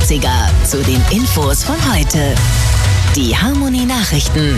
80er zu den Infos von heute. Die Harmony Nachrichten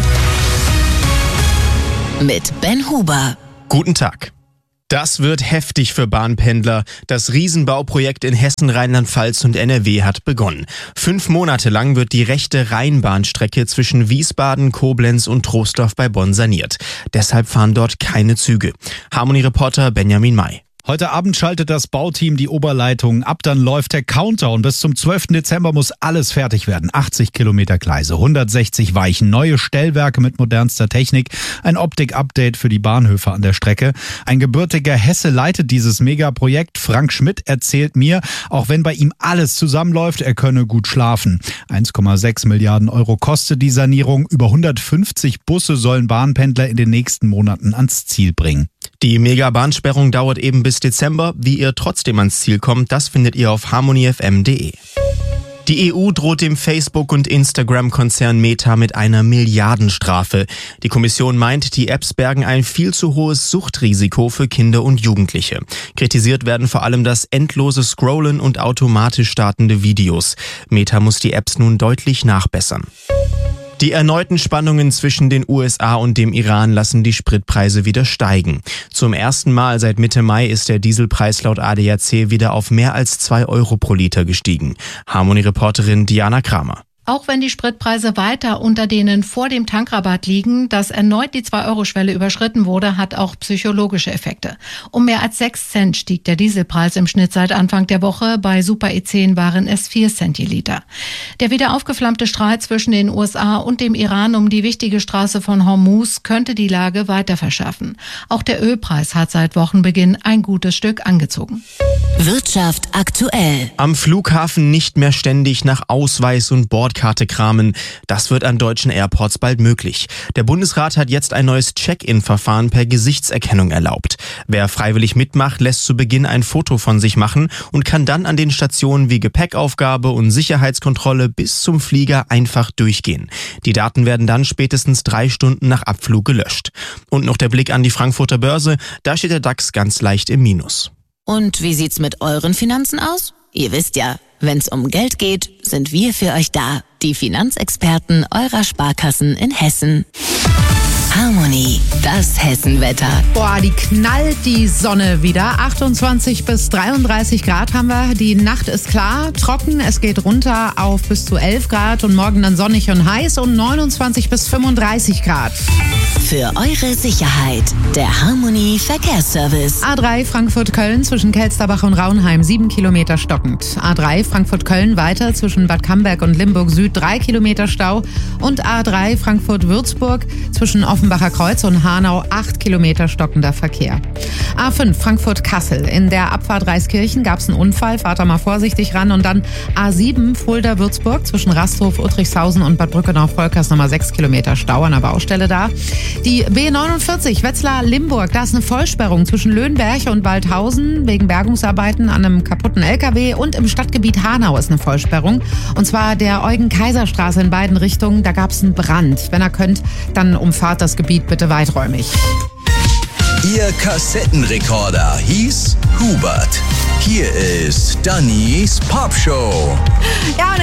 mit Ben Huber. Guten Tag. Das wird heftig für Bahnpendler. Das Riesenbauprojekt in Hessen, Rheinland-Pfalz und NRW hat begonnen. 5 Monate lang wird die rechte Rheinbahnstrecke zwischen Wiesbaden, Koblenz und Troisdorf bei Bonn saniert. Deshalb fahren dort keine Züge. Harmony-Reporter Benjamin May. Heute Abend schaltet das Bauteam die Oberleitung ab, dann läuft der Counter und bis zum 12. Dezember muss alles fertig werden. 80 Kilometer Gleise, 160 Weichen, neue Stellwerke mit modernster Technik, ein Optik-Update für die Bahnhöfe an der Strecke. Ein gebürtiger Hesse leitet dieses Megaprojekt. Frank Schmidt erzählt mir, auch wenn bei ihm alles zusammenläuft, er könne gut schlafen. 1,6 Milliarden Euro kostet die Sanierung. Über 150 Busse sollen Bahnpendler in den nächsten Monaten ans Ziel bringen. Die Mega-Bahnsperrung dauert eben bis Dezember. Wie ihr trotzdem ans Ziel kommt, das findet ihr auf harmonyfm.de. Die EU droht dem Facebook- und Instagram-Konzern Meta mit einer Milliardenstrafe. Die Kommission meint, die Apps bergen ein viel zu hohes Suchtrisiko für Kinder und Jugendliche. Kritisiert werden vor allem das endlose Scrollen und automatisch startende Videos. Meta muss die Apps nun deutlich nachbessern. Die erneuten Spannungen zwischen den USA und dem Iran lassen die Spritpreise wieder steigen. Zum ersten Mal seit Mitte Mai ist der Dieselpreis laut ADAC wieder auf mehr als 2 Euro pro Liter gestiegen. Harmony-Reporterin Diana Kramer. Auch wenn die Spritpreise weiter unter denen vor dem Tankrabatt liegen, dass erneut die 2-Euro-Schwelle überschritten wurde, hat auch psychologische Effekte. Um mehr als 6 Cent stieg der Dieselpreis im Schnitt seit Anfang der Woche. Bei Super E10 waren es 4 Cent je Liter. Der wieder aufgeflammte Streit zwischen den USA und dem Iran um die wichtige Straße von Hormuz könnte die Lage weiter verschärfen. Auch der Ölpreis hat seit Wochenbeginn ein gutes Stück angezogen. Wirtschaft aktuell. Am Flughafen nicht mehr ständig nach Ausweis und Bordkarte kramen. Das wird an deutschen Airports bald möglich. Der Bundesrat hat jetzt ein neues Check-in-Verfahren per Gesichtserkennung erlaubt. Wer freiwillig mitmacht, lässt zu Beginn ein Foto von sich machen und kann dann an den Stationen wie Gepäckaufgabe und Sicherheitskontrolle bis zum Flieger einfach durchgehen. Die Daten werden dann spätestens 3 Stunden nach Abflug gelöscht. Und noch der Blick an die Frankfurter Börse. Da steht der DAX ganz leicht im Minus. Und wie sieht's mit euren Finanzen aus? Ihr wisst ja, wenn's um Geld geht, sind wir für euch da. Die Finanzexperten eurer Sparkassen in Hessen. Harmony, das Hessenwetter. Boah, die knallt die Sonne wieder. 28 bis 33 Grad haben wir. Die Nacht ist klar, trocken. Es geht runter auf bis zu 11 Grad und morgen dann sonnig und heiß und 29 bis 35 Grad. Für eure Sicherheit, der Harmony Verkehrsservice. A3 Frankfurt-Köln zwischen Kelsterbach und Raunheim 7 Kilometer stockend. A3 Frankfurt-Köln weiter zwischen Bad Camberg und Limburg Süd 3 Kilometer Stau. Und A3 Frankfurt-Würzburg zwischen Offenbacher Kreuz und Hanau 8 Kilometer stockender Verkehr. A5 Frankfurt-Kassel. In der Abfahrt Reiskirchen gab es einen Unfall. Fahrt da mal vorsichtig ran. Und dann A7 Fulda-Würzburg zwischen Rasthof, Uttrichshausen und Bad Brückenau-Volkers nochmal 6 Kilometer Stau an der Baustelle da. Die B49 Wetzlar-Limburg. Da ist eine Vollsperrung zwischen Löhnberg und Waldhausen wegen Bergungsarbeiten an einem kaputten LKW. Und im Stadtgebiet Hanau ist eine Vollsperrung. Und zwar der Eugen-Kaiser-Straße in beiden Richtungen. Da gab es einen Brand. Wenn ihr könnt, dann umfahrt das Gebiet bitte weiträumig. Ihr Kassettenrekorder hieß Hubert. Hier ist Dannys Popshow. Ja,